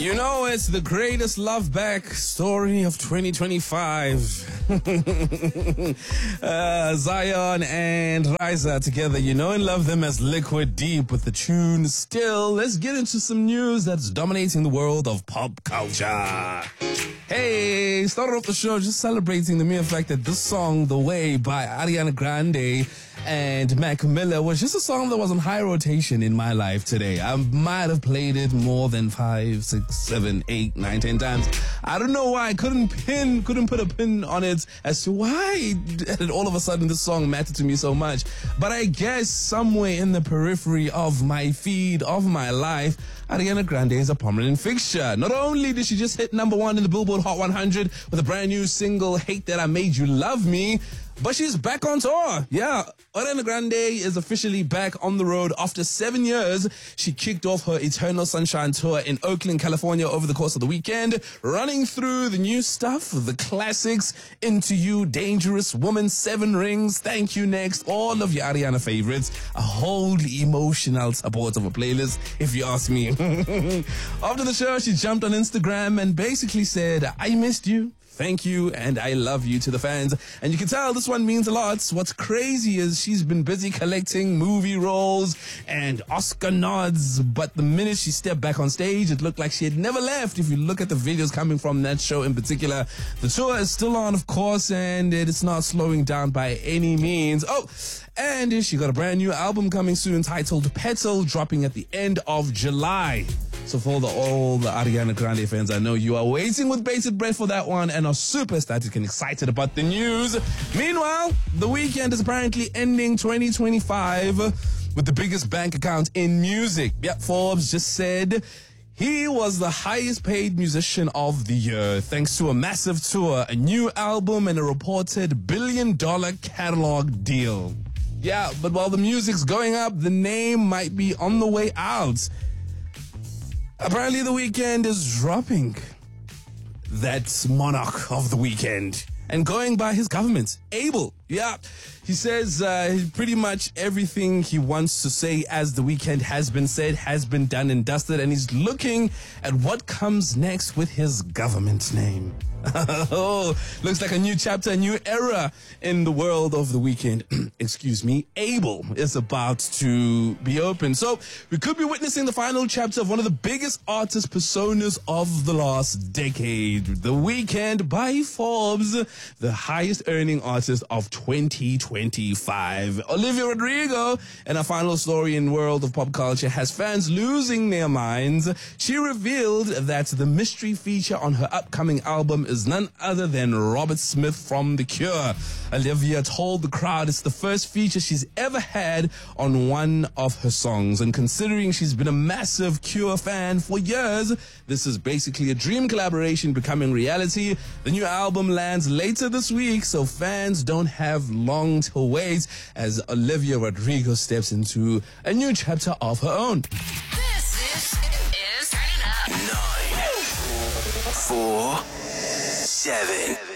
You know, it's the greatest love back story of 2025. Zion and Riza together, you know and love them as Liquid Deep with the tune Still. Let's get into some news that's dominating the world of pop culture. Hey, started off the show just celebrating the mere fact that this song, The Way by Ariana Grande and Mac Miller, was just a song that was on high rotation in my life today. I might have played it more than 5, 6, 7, 8, 9, 10 times. I don't know why I couldn't put a pin on it as to why all of a sudden this song mattered to me so much. But I guess somewhere in the periphery of my feed, of my life, Ariana Grande is a prominent fixture. Not only did she just hit number 1 in the Billboard Hot 100 with a brand new single, Hate That I Made You Love Me, but she's back on tour. Yeah, Ariana Grande is officially back on the road after 7 years. She kicked off her Eternal Sunshine tour in Oakland, California over the course of the weekend, running through the new stuff, the classics, Into You, Dangerous Woman, 7 Rings, Thank You Next, all of your Ariana favorites. A wholly emotional support of a playlist, if you ask me. After the show, she jumped on Instagram and basically said, I missed you. Thank you, and I love you to the fans. And you can tell this one means a lot. What's crazy is she's been busy collecting movie roles and Oscar nods, but the minute she stepped back on stage, it looked like she had never left. If you look at the videos coming from that show in particular, the tour is still on, of course, and it is not slowing down by any means. Oh, and she got a brand new album coming soon titled Petal, dropping at the end of July. So for all the Ariana Grande fans, I know you are waiting with bated breath for that one and are super ecstatic and excited about the news. Meanwhile, The Weeknd is apparently ending 2025 with the biggest bank account in music. Yeah, Forbes just said he was the highest paid musician of the year thanks to a massive tour, a new album, and a reported $1 billion catalog deal. Yeah, but while the music's going up, the name might be on the way out. Apparently, The Weeknd is dropping that monarch of the weekend and going by his government, Abel. Yeah, he says pretty much everything he wants to say as The Weeknd has been said, has been done and dusted, and he's looking at what comes next with his government name. Oh, looks like a new chapter, a new era in the world of The Weeknd. Excuse me, Abel is about to be open. So we could be witnessing the final chapter of one of the biggest artist personas of the last decade. The Weeknd by Forbes, the highest earning artist of 2025. Olivia Rodrigo, in a final story in world of pop culture, has fans losing their minds. She revealed that the mystery feature on her upcoming album is none other than Robert Smith from The Cure. Olivia told the crowd it's the first feature she's ever had on one of her songs, and considering she's been a massive Cure fan for years, this is basically a dream collaboration becoming reality. The new album lands later this week, so fans don't have long to wait as Olivia Rodrigo steps into a new chapter of her own. This is Turn It Up. 9, 4, 7.